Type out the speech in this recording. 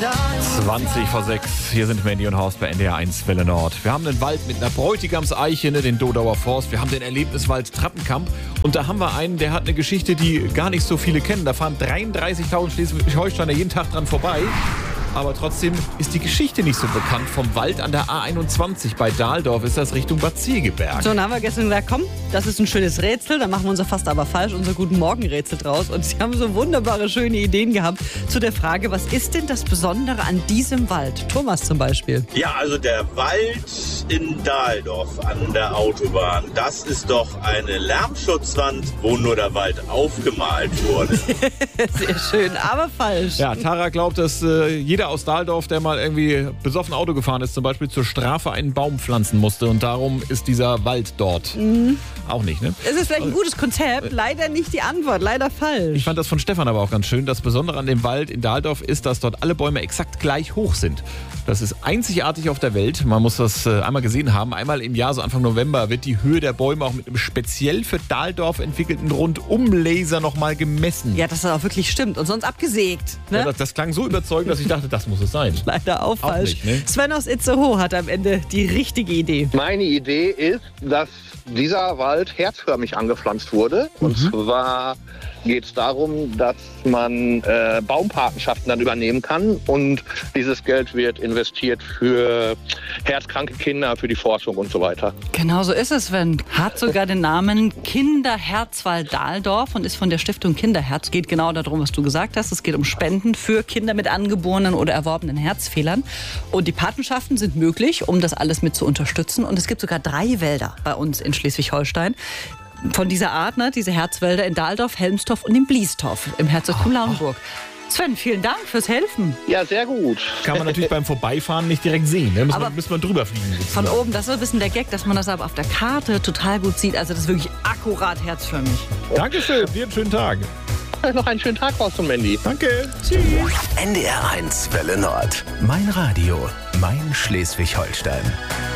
20 vor 6. Hier sind Mandy und Horst bei NDR 1 Welle Nord. Wir haben einen Wald mit einer Bräutigamseiche, den Dodauer Forst. Wir haben den Erlebniswald Trappenkamp. Und da haben wir einen, der hat eine Geschichte, die gar nicht so viele kennen. Da fahren 33.000 Schleswig-Holsteiner jeden Tag dran vorbei. Aber trotzdem ist die Geschichte nicht so bekannt. Vom Wald an der A21 bei Dahldorf ist das Richtung Bad Segeberg. So, dann haben wir gestern gesagt, komm, das ist ein schönes Rätsel. Da machen wir unser fast aber falsch, unser Guten Morgen-Rätsel draus. Und sie haben so wunderbare, schöne Ideen gehabt zu der Frage, was ist denn das Besondere an diesem Wald? Thomas zum Beispiel. Ja, also der Wald in Dahldorf an der Autobahn, das ist doch eine Lärmschutzwand, wo nur der Wald aufgemalt wurde. Sehr schön, aber falsch. Ja, Tara glaubt, dass jeder aus Dahldorf, der mal irgendwie besoffen Auto gefahren ist, zum Beispiel zur Strafe einen Baum pflanzen musste. Und darum ist dieser Wald dort. Auch nicht, ne? Es ist vielleicht ein gutes Konzept, leider nicht die Antwort, leider falsch. Ich fand das von Stefan aber auch ganz schön. Das Besondere an dem Wald in Dahldorf ist, dass dort alle Bäume exakt gleich hoch sind. Das ist einzigartig auf der Welt. Man muss das einmal gesehen haben. Einmal im Jahr, so Anfang November, wird die Höhe der Bäume auch mit einem speziell für Dahldorf entwickelten Rundumlaser nochmal gemessen. Ja, dass das auch wirklich stimmt und sonst abgesägt. Ne? Ja, das klang so überzeugend, dass ich dachte, das muss es sein. Leider auch falsch. Nicht, ne? Sven aus Itzehoe hat am Ende die richtige Idee. Meine Idee ist, dass dieser Wald herzförmig angepflanzt wurde. Und zwar geht es darum, dass man Baumpatenschaften dann übernehmen kann. Und dieses Geld wird investiert für herzkranke Kinder, für die Forschung und so weiter. Genau so ist es, Sven. Hat sogar den Namen Kinderherzwald Dahldorf und ist von der Stiftung Kinderherz. Geht genau darum, was du gesagt hast. Es geht um Spenden für Kinder mit angeborenen oder erworbenen Herzfehlern. Und die Patenschaften sind möglich, um das alles mit zu unterstützen. Und es gibt sogar 3 Wälder bei uns in Schleswig-Holstein. Von dieser Art, ne, diese Herzwälder in Dahldorf, Helmstorf und in Bliestorf im Herzogtum Lauenburg. Sven, vielen Dank fürs Helfen. Ja, sehr gut. Kann man natürlich beim Vorbeifahren nicht direkt sehen. Ne? Müssen wir drüber fliegen. Von oben, das ist ein bisschen der Gag, dass man das aber auf der Karte total gut sieht. Also das ist wirklich akkurat herzförmig. Dankeschön, dir einen schönen Tag. Noch einen schönen Tag, Horst und Mandy. Danke. Tschüss. NDR 1 Welle Nord. Mein Radio, mein Schleswig-Holstein.